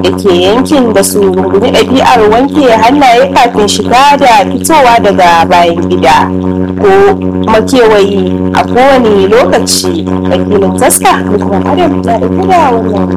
da ke yankin da su rungumi ɗabi'ar wanke hannaye kafin shiga da fitowa daga bayan gida ko kuma kewaye a kowane lokaci. Wakilin taska da kuma adam ya ɗauki da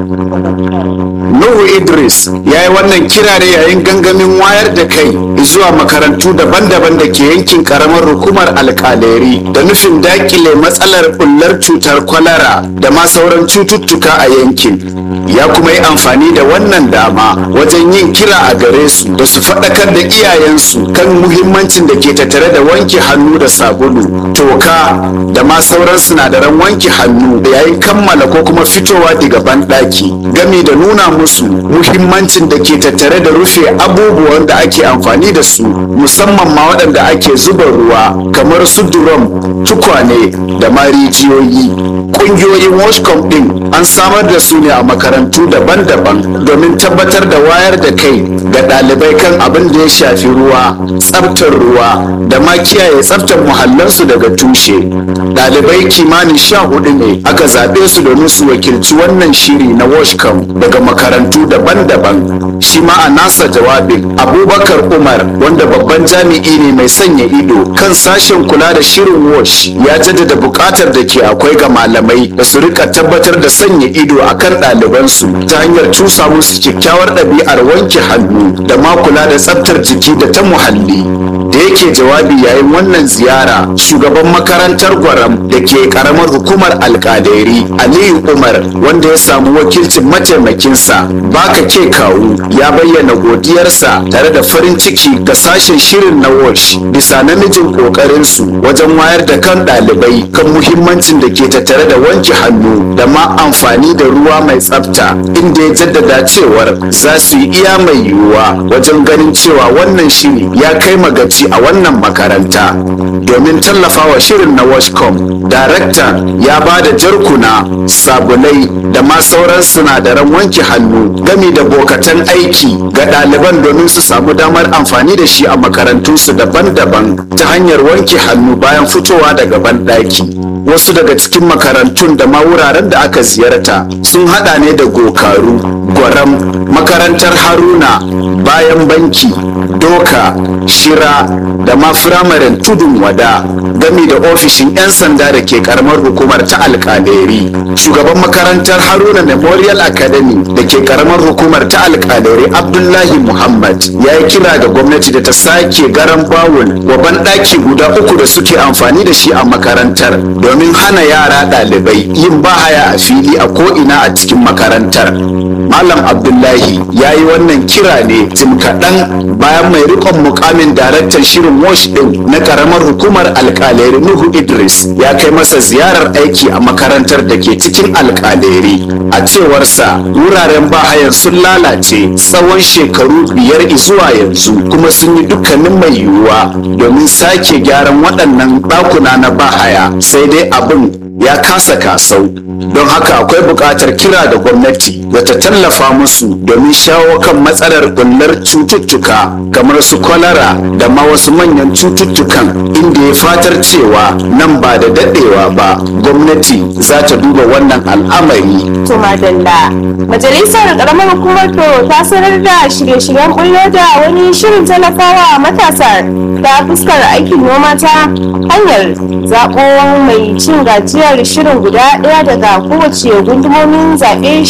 wannan. Nuhu Idris ya yi wannan kira ne yayin gangamin wayar da kai zuwa makarantu daban-daban da ke yankin karamar hukumar alkaleri da nufin dakile matsalar bullar cutar kwalara da ma sauran cututtuka a yankin. Ya kuma yi amfani da wannan dama wajen yin kira a gare su da su faɗakar da iyayensu kan muhimmancin da ke tattare da wanke hannu da sabulu, toka da ma sauran sinadaran wanke hannu da yayin kammala ko kuma fitowa daga banɗaki, gami da nuna musu muhimmancin da ke tattare da rufe abubuwan da ake amfani da su, musamman ma waɗanda ake zuba ruwa kamar su drum, tukwane da ma rijiyoyi. Ƙungiyoyin washcom ɗin an samar da su ne a makarantu daban-daban domin tabbatar da wayar da kai ga ɗalibai kan abin da ya shafi ruwa, tsaftar ruwa da ma kiyaye tsaftar muhallansu daga tushe. Ɗalibai kimanin 14 ne aka zaɓe su domin su wakilci wannan shiri na washcom daga makarantu daban-daban. Shi ma a nasa jawabin Abubakar Umar, wanda babban jami'i ne mai sanya ido kan sashen kula da shirin wash, ya jaddada buƙatar da ke akwai ga malamai da su rika tabbatar da sanya ido a kan ɗalibansu ta hanyar cusa musu kyakkyawar ɗabi'ar wanke hannu da ma kula da tsaftar jiki da ta muhalli. Da yake jawabi yayin wannan ziyara, shugaban makarantar Gwaram da ke karamar hukumar alkaderi Aliyu Umar, wanda ya samu wakilcin mataimakinsa Baka ke kawu, ya bayyana godiyarsa tare da farin ciki ga sashen shirin na wash bisa namijin kokarinsu wajen wayar da kan ɗalibai kan muhimmancin da ke tattare da wanke hannu da ma amfani da ruwa mai tsafta, inda ya jaddada cewar za su yi iya mai yiwuwa wajen ganin cewa wannan shiri ya kai magaci a wannan makaranta. Domin tallafawa shirin na washcom, darakta ya ba da jarkuna, sabulai da ma sauran sinadaran wanke hannu gami da bokatan aiki ga ɗaliban domin su samu damar amfani da shi a makarantunsu daban-daban ta hanyar wanke hannu bayan fitowa daga banɗaki. Wasu daga cikin makarantun da ma wuraren da aka ziyarta sun hada ne da Gokaru, Gwaram, makarantar Haruna, bayan banki, Doka, Shira da ma firamaren Tudun Wada, gami da ofishin 'yan sanda da ke karamar hukumar ta alkaleri. Shugaban makarantar Haruna Memorial Academy da ke karamar hukumar ta alkaleri Abdullahi Muhammad ya yi kira ga gwamnati da ta sake garan bawul wa banɗaki guda 3 da suke amfani da shi a makarantar domin hana yara ɗalibai yin bahaya a fili a ko'ina a cikin makarantar. Malam Abdullahi ya yi wannan kira ne jim kaɗan bayan mai rikon mukamin daraktan shirin wash ɗin na ƙaramar hukumar alƙaleri Nuhu Idris ya kai masa ziyarar aiki a makarantar da ke cikin alƙaleri. A cewarsa wuraren bahayan sun lalace tsawon shekaru 5 zuwa yanzu, kuma sun yi dukkanin mai yiwuwa domin sake gyaran waɗannan ɗakuna na bahaya, sai dai abin ya kasa kasau. Don haka akwai buƙatar kira da gwamnati da ta tallafa musu domin shawo kan matsalar bullar cututtuka kamar su kwalara da ma wasu manyan cututtukan, inda ya fatar cewa nan ba da daɗewa ba gwamnati za ta duba wannan al'amari. To madalla, majalisar karamar hukumar to ta sanar da shirye-shiryen bullo da wani shirin tallafawa matasa ta fuskar aikin noma ta hanyar zaɓo mai cin gajiyar shirin guda ɗaya daga kowace gundumomin zaɓe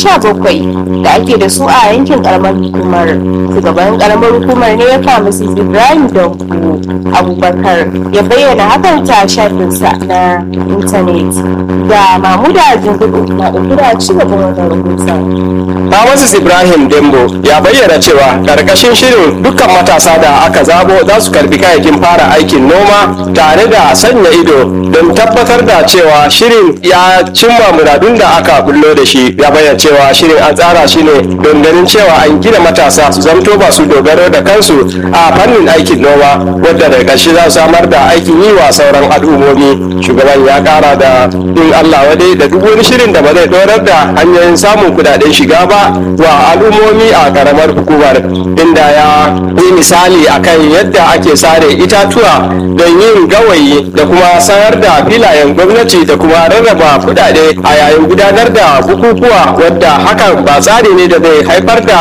17 da ake da su a yankin karamar hukumar. Shugaban karamar hukumar ne ya kama Mrs. Ibrahim Danko Abubakar ya bayyana hakan ta shafinsa na intanet. Da Mamuda Jingudu na ɗauki da ci gaban wannan rahoton. Mrs. Ibrahim Dembo ya bayyana cewa karkashin shirin dukkan matasa da aka zabo za su karbi kayayyakin fara aikin noma tare da sanya ido don tabbatar da cewa shirin ya cimma muradun da aka bullo da shi. Ya bayyana cewa shirin an tsara shi ne don ganin cewa an gina matasa su zamto ba su dogaro da kansu a fannin aikin noma, wadda daga ƙarshe za su samar da aikin yi wa sauran al'ummomi. Shugaban ya kara da in Allah wadai da duk wani shirin da ba zai dorar da hanyoyin samun kudaden shiga ba wa al'ummomi a karamar hukumar, inda ya yi misali akan yadda ake sare itatuwa don yin gawayi da kuma sayar da filayen gwamnati da kuma rarraba kudade a yayin gudanar da bukukuwa, wadda hakan ba tsari ne da zai haifar da